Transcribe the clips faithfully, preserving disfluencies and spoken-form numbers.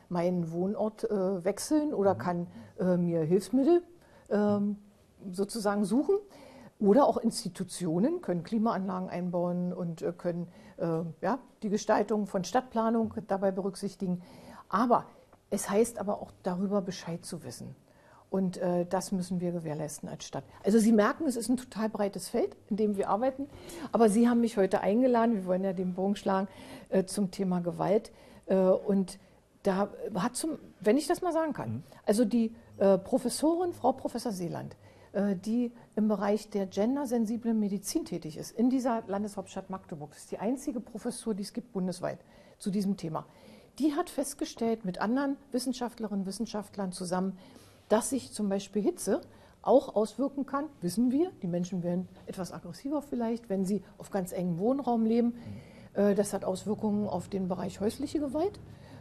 meinen Wohnort äh, wechseln oder kann äh, mir Hilfsmittel äh, sozusagen suchen. Oder auch Institutionen können Klimaanlagen einbauen und äh, können äh, ja, die Gestaltung von Stadtplanung dabei berücksichtigen. Aber es heißt aber auch darüber Bescheid zu wissen. Und äh, das müssen wir gewährleisten als Stadt. Also Sie merken, es ist ein total breites Feld, in dem wir arbeiten. Aber Sie haben mich heute eingeladen, wir wollen ja den Bogen schlagen, äh, zum Thema Gewalt. Äh, und da hat zum, wenn ich das mal sagen kann, mhm. also die äh, Professorin, Frau Professor Seeland, äh, die im Bereich der gendersensiblen Medizin tätig ist, in dieser Landeshauptstadt Magdeburg, das ist die einzige Professur, die es gibt bundesweit zu diesem Thema. Die hat festgestellt, mit anderen Wissenschaftlerinnen und Wissenschaftlern zusammen, dass sich zum Beispiel Hitze auch auswirken kann, wissen wir. Die Menschen werden etwas aggressiver vielleicht, wenn sie auf ganz engem Wohnraum leben. Das hat Auswirkungen auf den Bereich häusliche Gewalt.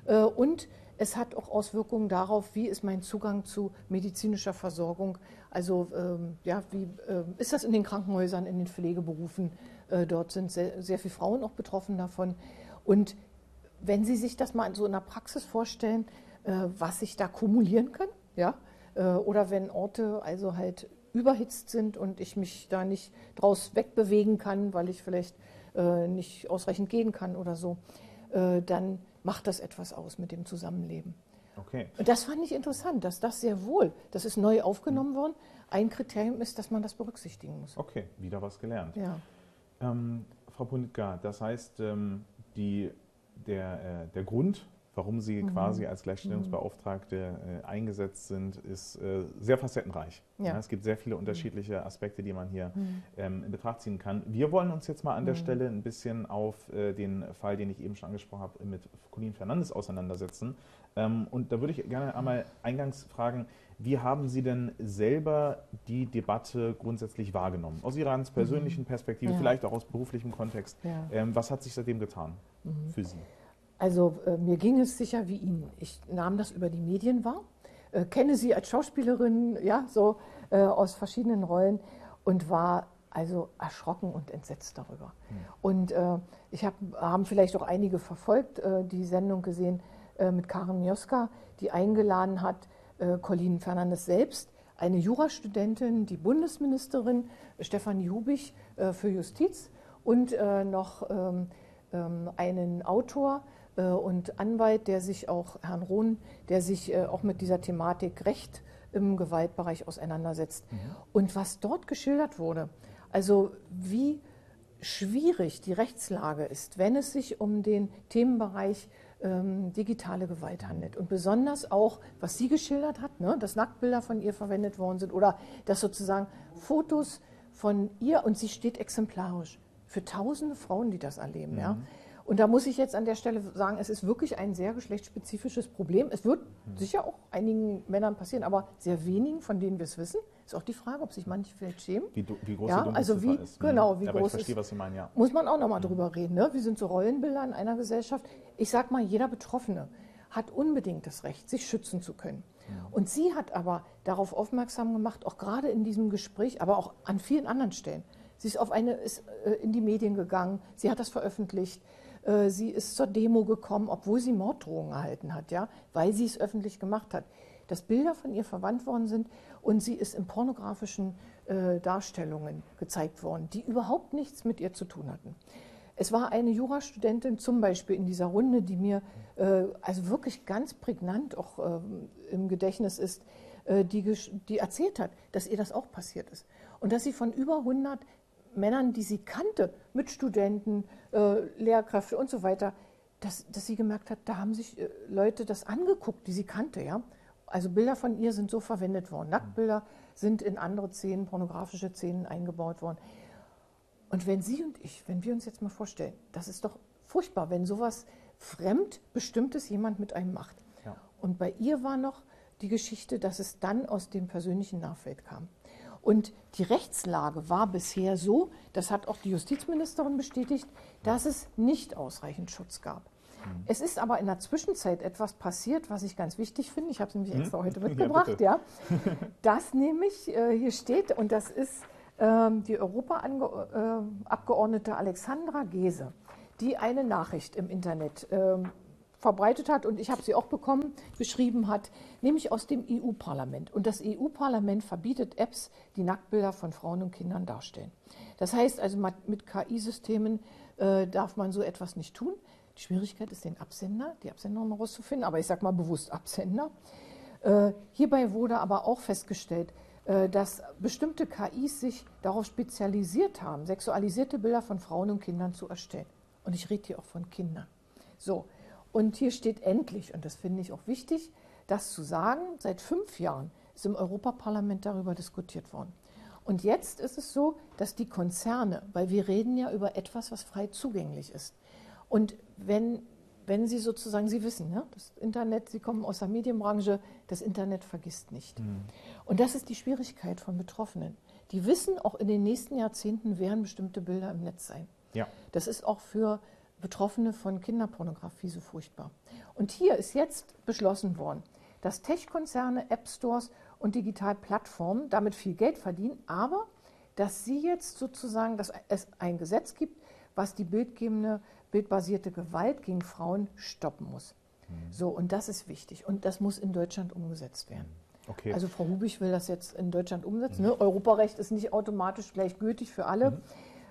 Und es hat auch Auswirkungen darauf, wie ist mein Zugang zu medizinischer Versorgung. Also ja, wie ist das in den Krankenhäusern, in den Pflegeberufen? Dort sind sehr, sehr viele Frauen auch betroffen davon. Und wenn Sie sich das mal so in der Praxis vorstellen, was sich da kumulieren kann, ja, oder wenn Orte also halt überhitzt sind und ich mich da nicht draus wegbewegen kann, weil ich vielleicht äh, nicht ausreichend gehen kann oder so, äh, dann macht das etwas aus mit dem Zusammenleben. Okay. Und das fand ich interessant, dass das sehr wohl, das ist neu aufgenommen mhm. worden, ein Kriterium ist, dass man das berücksichtigen muss. Okay, wieder was gelernt. Ja. Ähm, Frau Ponitka, das heißt, ähm, die, der, äh, der Grund, warum Sie mhm. quasi als Gleichstellungsbeauftragte äh, eingesetzt sind, ist äh, sehr facettenreich. Ja. Ja, es gibt sehr viele unterschiedliche Aspekte, die man hier mhm. ähm, in Betracht ziehen kann. Wir wollen uns jetzt mal an der mhm. Stelle ein bisschen auf äh, den Fall, den ich eben schon angesprochen habe, mit Colleen Fernandes auseinandersetzen. Ähm, und da würde ich gerne einmal eingangs fragen, wie haben Sie denn selber die Debatte grundsätzlich wahrgenommen? Aus Ihrer ganz persönlichen Perspektive, ja. vielleicht auch aus beruflichem Kontext. Ja. Ähm, was hat sich seitdem getan mhm. für Sie? Also äh, mir ging es sicher wie Ihnen. Ich nahm das über die Medien wahr, äh, kenne Sie als Schauspielerin, ja, so äh, aus verschiedenen Rollen und war also erschrocken und entsetzt darüber. Mhm. Und äh, ich habe haben vielleicht auch einige verfolgt, äh, die Sendung gesehen äh, mit Karin Mioska, die eingeladen hat, äh, Colleen Fernandes selbst, eine Jurastudentin, die Bundesministerin Stefanie Hubich äh, für Justiz und äh, noch ähm, ähm, einen Autor und Anwalt, der sich auch, Herrn Rohn, der sich auch mit dieser Thematik Recht im Gewaltbereich auseinandersetzt. Mhm. Und was dort geschildert wurde, also wie schwierig die Rechtslage ist, wenn es sich um den Themenbereich ähm, digitale Gewalt handelt. Und besonders auch, was sie geschildert hat, ne, dass Nacktbilder von ihr verwendet worden sind oder dass sozusagen Fotos von ihr, und sie steht exemplarisch für tausende Frauen, die das erleben, mhm. ja. Und da muss ich jetzt an der Stelle sagen, es ist wirklich ein sehr geschlechtsspezifisches Problem. Es wird mhm. sicher auch einigen Männern passieren, aber sehr wenigen, von denen wir es wissen. Ist auch die Frage, ob sich manche vielleicht schämen. Wie, wie groß ja, die also wie, ist. Genau, wie aber groß ich verstehe, ist, was Sie meinen, ja. Muss man auch noch mal mhm. drüber reden. Ne? Wie sind so Rollenbilder in einer Gesellschaft? Ich sag mal, jeder Betroffene hat unbedingt das Recht, sich schützen zu können. Mhm. Und sie hat aber darauf aufmerksam gemacht, auch gerade in diesem Gespräch, aber auch an vielen anderen Stellen. Sie ist, auf eine, ist in die Medien gegangen, sie hat das veröffentlicht. Sie ist zur Demo gekommen, obwohl sie Morddrohungen erhalten hat, ja, weil sie es öffentlich gemacht hat. Dass Bilder von ihr verwandt worden sind und sie ist in pornografischen äh, Darstellungen gezeigt worden, die überhaupt nichts mit ihr zu tun hatten. Es war eine Jurastudentin zum Beispiel in dieser Runde, die mir äh, also wirklich ganz prägnant auch äh, im Gedächtnis ist, äh, die, die erzählt hat, dass ihr das auch passiert ist. Und dass sie von über hundert Männern, die sie kannte, Mitstudenten, äh, Lehrkräfte und so weiter, dass, dass sie gemerkt hat, da haben sich äh, Leute das angeguckt, die sie kannte. Ja? Also Bilder von ihr sind so verwendet worden. Nacktbilder sind in andere Szenen, pornografische Szenen eingebaut worden. Und wenn Sie und ich, wenn wir uns jetzt mal vorstellen, das ist doch furchtbar, wenn sowas Fremdbestimmtes jemand mit einem macht. Ja. Und bei ihr war noch die Geschichte, dass es dann aus dem persönlichen Nachfeld kam. Und die Rechtslage war bisher so, das hat auch die Justizministerin bestätigt, dass es nicht ausreichend Schutz gab. Mhm. Es ist aber in der Zwischenzeit etwas passiert, was ich ganz wichtig finde. Ich habe es nämlich extra mhm. heute mitgebracht. Ja, ja. Das nämlich äh, hier steht, und das ist ähm, die Europaabgeordnete Alexandra Gese, die eine Nachricht im Internet ähm, verbreitet hat, und ich habe sie auch bekommen, beschrieben hat, nämlich aus dem E U-Parlament. Und das E U-Parlament verbietet Apps, die Nacktbilder von Frauen und Kindern darstellen. Das heißt also, mit K I-Systemen äh, darf man so etwas nicht tun. Die Schwierigkeit ist, den Absender, die Absenderin herauszufinden, aber ich sage mal bewusst Absender. Äh, hierbei wurde aber auch festgestellt, äh, dass bestimmte K Is sich darauf spezialisiert haben, sexualisierte Bilder von Frauen und Kindern zu erstellen. Und ich rede hier auch von Kindern. So, und hier steht endlich, und das finde ich auch wichtig, das zu sagen, seit fünf Jahren ist im Europaparlament darüber diskutiert worden. Und jetzt ist es so, dass die Konzerne, weil wir reden ja über etwas, was frei zugänglich ist. Und wenn, wenn Sie sozusagen, Sie wissen, ne, das Internet, Sie kommen aus der Medienbranche, das Internet vergisst nicht. Mhm. Und das ist die Schwierigkeit von Betroffenen. Die wissen, auch in den nächsten Jahrzehnten werden bestimmte Bilder im Netz sein. Ja. Das ist auch für Betroffene von Kinderpornografie so furchtbar. Und hier ist jetzt beschlossen worden, dass Tech-Konzerne, App-Stores und Digitalplattformen damit viel Geld verdienen, aber dass sie jetzt sozusagen, dass es ein Gesetz gibt, was die bildgebende, bildbasierte Gewalt gegen Frauen stoppen muss. Mhm. So, und das ist wichtig. Und das muss in Deutschland umgesetzt werden. Okay. Also Frau Hubig will das jetzt in Deutschland umsetzen. Mhm. Ne? Europarecht ist nicht automatisch gleichgültig für alle. Mhm.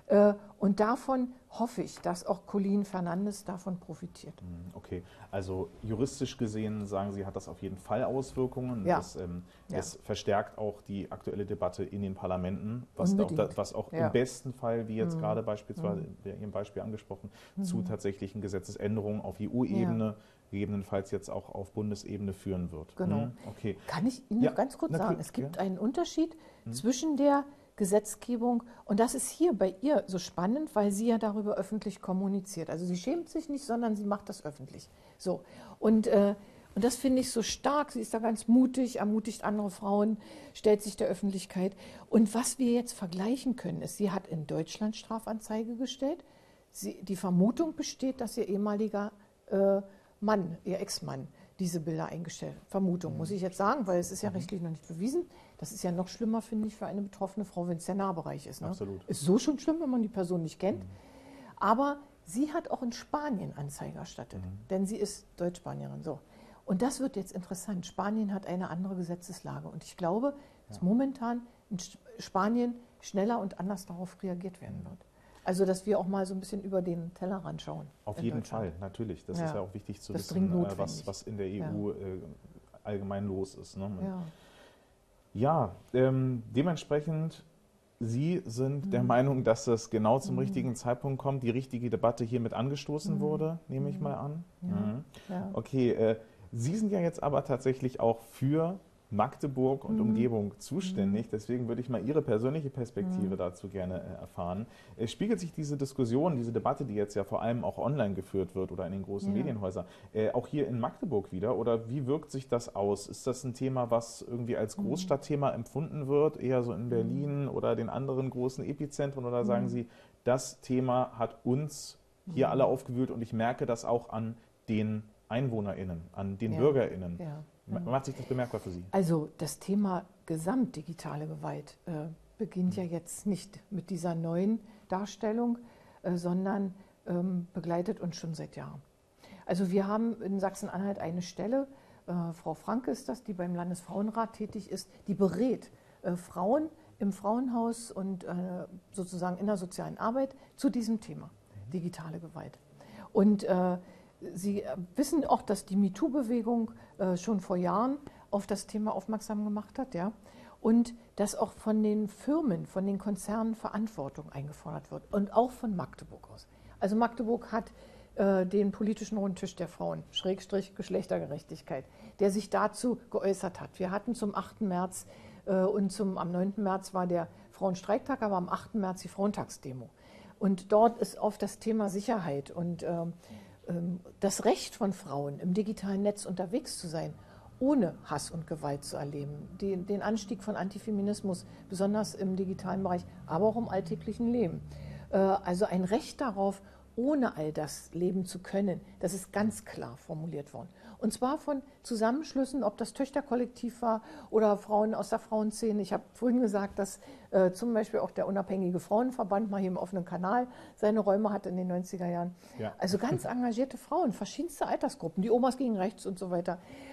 Und davon hoffe ich, dass auch Colleen Fernandes davon profitiert. Okay, also juristisch gesehen, sagen Sie, hat das auf jeden Fall Auswirkungen. Ja. Das, ähm, ja. das verstärkt auch die aktuelle Debatte in den Parlamenten, was auch, da, was auch ja. im besten Fall, wie jetzt mhm. gerade beispielsweise mhm. in Ihrem Beispiel angesprochen, mhm. zu tatsächlichen Gesetzesänderungen auf E U-Ebene, ja. gegebenenfalls jetzt auch auf Bundesebene führen wird. Genau. Mhm. Okay. Kann ich Ihnen ja. noch ganz kurz Na, sagen, es gibt ja. einen Unterschied mhm. zwischen der Gesetzgebung, und das ist hier bei ihr so spannend, weil sie ja darüber öffentlich kommuniziert. Also sie schämt sich nicht, sondern sie macht das öffentlich. So. Und, äh, und das finde ich so stark. Sie ist da ganz mutig, ermutigt andere Frauen, stellt sich der Öffentlichkeit. Und was wir jetzt vergleichen können, ist, sie hat in Deutschland Strafanzeige gestellt. Sie, die Vermutung besteht, dass ihr ehemaliger äh, Mann, ihr Ex-Mann, diese Bilder eingestellt. Vermutung, mhm. muss ich jetzt sagen, weil es ist ja mhm. rechtlich noch nicht bewiesen. Das ist ja noch schlimmer, finde ich, für eine betroffene Frau, wenn es der Nahbereich ist. Ne? Absolut. Ist so schon schlimm, wenn man die Person nicht kennt. Mhm. Aber sie hat auch in Spanien Anzeige erstattet, mhm. denn sie ist Deutsch-Spanierin. So. Und das wird jetzt interessant. Spanien hat eine andere Gesetzeslage. Und ich glaube, dass ja. momentan in Spanien schneller und anders darauf reagiert werden wird. Also, dass wir auch mal so ein bisschen über den Tellerrand schauen. Auf jeden Fall, natürlich. Das ja. ist ja auch wichtig zu das wissen, was, was in der E U ja. äh, allgemein los ist. Ne? Ja, ja ähm, dementsprechend, Sie sind mhm. der Meinung, dass das genau zum mhm. richtigen Zeitpunkt kommt, die richtige Debatte hiermit angestoßen mhm. wurde, nehme ich mal an. Ja. Mhm. Ja. Okay, äh, Sie sind ja jetzt aber tatsächlich auch für Magdeburg und mhm. Umgebung zuständig. Deswegen würde ich mal Ihre persönliche Perspektive mhm. dazu gerne äh, erfahren. Äh, spiegelt sich diese Diskussion, diese Debatte, die jetzt ja vor allem auch online geführt wird oder in den großen ja. Medienhäusern, äh, auch hier in Magdeburg wieder? Oder wie wirkt sich das aus? Ist das ein Thema, was irgendwie als Großstadtthema empfunden wird, eher so in Berlin mhm. oder den anderen großen Epizentren? Oder sagen mhm. Sie, das Thema hat uns hier mhm. alle aufgewühlt und ich merke das auch an den EinwohnerInnen, an den ja. BürgerInnen? Ja. Macht sich das bemerkbar für Sie? Also das Thema gesamtdigitale Gewalt äh, beginnt ja jetzt nicht mit dieser neuen Darstellung, äh, sondern ähm, begleitet uns schon seit Jahren. Also wir haben in Sachsen-Anhalt eine Stelle, äh, Frau Franke ist das, die beim Landesfrauenrat tätig ist, die berät äh, Frauen im Frauenhaus und äh, sozusagen in der sozialen Arbeit zu diesem Thema, digitale Gewalt. Und äh, Sie wissen auch, dass die MeToo-Bewegung äh, schon vor Jahren auf das Thema aufmerksam gemacht hat, ja, und dass auch von den Firmen, von den Konzernen Verantwortung eingefordert wird und auch von Magdeburg aus. Also Magdeburg hat äh, den politischen Rundtisch der Frauen, Schrägstrich Geschlechtergerechtigkeit, der sich dazu geäußert hat. Wir hatten zum achten März äh, und zum, am neunten März war der Frauenstreiktag, aber am achten März die Frauentagsdemo. Und dort ist auf das Thema Sicherheit und äh, das Recht von Frauen, im digitalen Netz unterwegs zu sein, ohne Hass und Gewalt zu erleben, den, den Anstieg von Antifeminismus, besonders im digitalen Bereich, aber auch im alltäglichen Leben. Also ein Recht darauf, ohne all das leben zu können, das ist ganz klar formuliert worden. Und zwar von Zusammenschlüssen, ob das Töchterkollektiv war oder Frauen aus der Frauenszene. Ich habe vorhin gesagt, dass äh, zum Beispiel auch der Unabhängige Frauenverband mal hier im offenen Kanal seine Räume hatte in den neunziger Jahren. Ja. Also ganz engagierte Frauen, verschiedenste Altersgruppen, die Omas gegen rechts und so weiter.